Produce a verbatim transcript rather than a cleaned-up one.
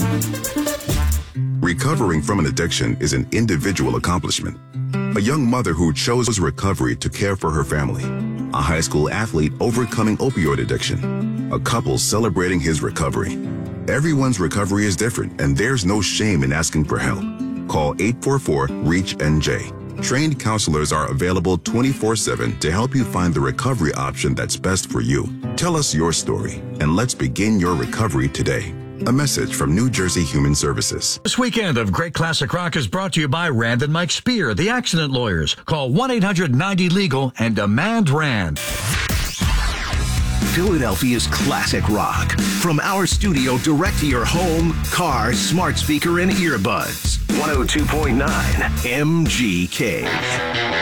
Recovering from an addiction is an individual accomplishment. A young mother who chose recovery to care for her family. A high school athlete overcoming opioid addiction. A couple celebrating his recovery. Everyone's recovery is different, and there's no shame in asking for help. Call eight four four, REACH N J. Trained counselors are available twenty-four seven to help you find the recovery option that's best for you. Tell us your story, and let's begin your recovery today. A message from New Jersey Human Services. This weekend of Great Classic Rock is brought to you by Rand and Mike Spear, the accident lawyers. Call one eight hundred ninety legal and demand Rand. Philadelphia's classic rock. From our studio direct to your home, car, smart speaker, and earbuds. one oh two point nine M G K.